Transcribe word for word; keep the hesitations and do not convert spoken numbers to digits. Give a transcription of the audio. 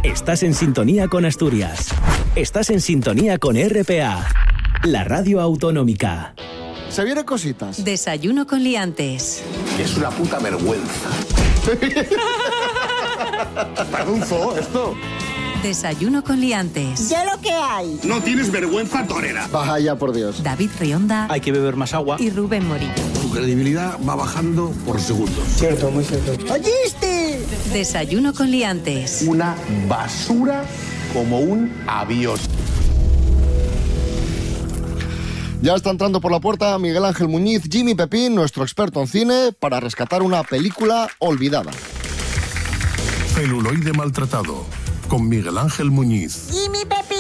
Estás en sintonía con Asturias. Estás en sintonía con R P A, la radio autonómica. Se vienen cositas. Desayuno con liantes. Es una puta vergüenza. Para un zoo, esto. Desayuno con liantes. Ya lo que hay. No tienes vergüenza, torera. Vaya, por Dios. David Rionda. Hay que beber más agua. Y Rubén Morillo. Tu credibilidad va bajando por segundos. Cierto, muy cierto. ¿Oíste? Desayuno con liantes. Una basura como un avión. Ya está entrando por la puerta Miguel Ángel Muñiz, Jimmy Pepín, nuestro experto en cine, para rescatar una película olvidada. Celuloide maltratado, con Miguel Ángel Muñiz. Jimmy Pepín.